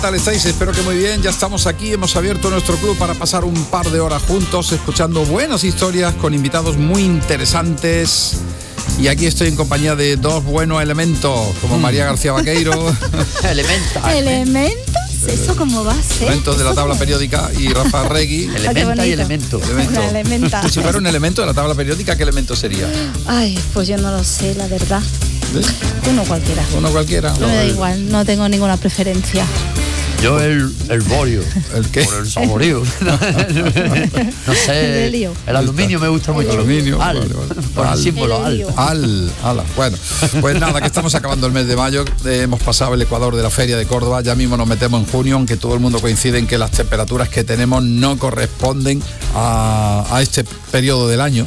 ¿Qué tal estáis? Espero que muy bien. Ya estamos aquí, hemos abierto nuestro club para pasar un par de horas juntos escuchando buenas historias con invitados muy interesantes. Y aquí estoy en compañía de dos buenos elementos, como María García Vaqueiro. ¿Elementos? ¿Eso cómo va a ser? Elementos de la tabla periódica, y Rafa Regui. Elementa y elemento. Una elementa. Si fuera un elemento de la tabla periódica, ¿qué elemento sería? Ay, pues yo no lo sé, la verdad. ¿Ves? Uno cualquiera. Uno cualquiera. No me da igual, no tengo ninguna preferencia. Yo el borio. ¿El qué? Por el saborío. No sé. El aluminio me gusta mucho. Aluminio. Al, Vale. por el símbolo El al. helio. Ala. Bueno, pues nada, que estamos acabando el mes de mayo, hemos pasado el Ecuador de la Feria de Córdoba, ya mismo nos metemos en junio, aunque todo el mundo coincide en que las temperaturas que tenemos no corresponden a este periodo del año.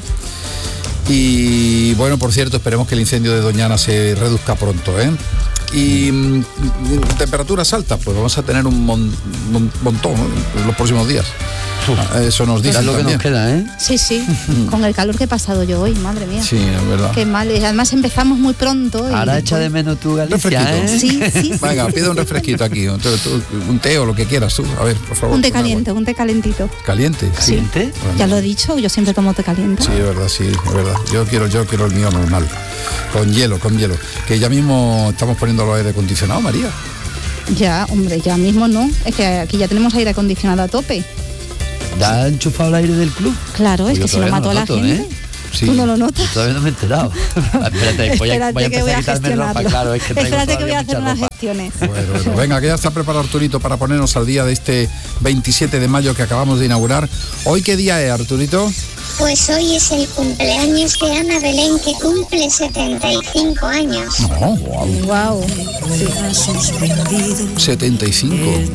Y bueno, por cierto, esperemos que el incendio de Doñana se reduzca pronto, ¿eh? Y temperaturas altas, pues vamos a tener un montón, ¿no?, en los próximos días. Eso nos dice Es lo que también. nos queda, ¿eh? Sí, con el calor que he pasado yo hoy, madre mía. Sí, es verdad. Qué mal, y además empezamos muy pronto. Y Ahora echa de menos tu Galicia, Refresquito. ¿eh? Sí. Venga, pide un refresquito aquí, un té o lo que quieras tú. A ver, por favor. Un té con agua. caliente, un té calentito. ¿Caliente? Sí. ¿Siente? Bueno. Ya lo he dicho, yo siempre tomo té caliente. Sí, es verdad. Yo quiero el mío normal. Con hielo. Que ya mismo estamos poniendo los aire acondicionado, María. Ya, hombre, ya mismo no. Es que aquí ya tenemos aire acondicionado a tope. ¿Ya ha enchufado el aire del club? Claro, es Yo que si lo todavía mató a la noto, gente. ¿eh? Sí. Tú no lo notas. Todavía no me he enterado. Espérate, voy a Espérate que voy empezar a a quitarme ropa, gestionarlo. claro, es que traigo Espérate que voy a todavía hacer mucha unas ropa. gestiones. Bueno, venga, que ya está preparado Arturito para ponernos al día de este 27 de mayo que acabamos de inaugurar. ¿Hoy qué día es, Arturito? Pues hoy es el cumpleaños de Ana Belén, que cumple 75 años. No, Wow. 75.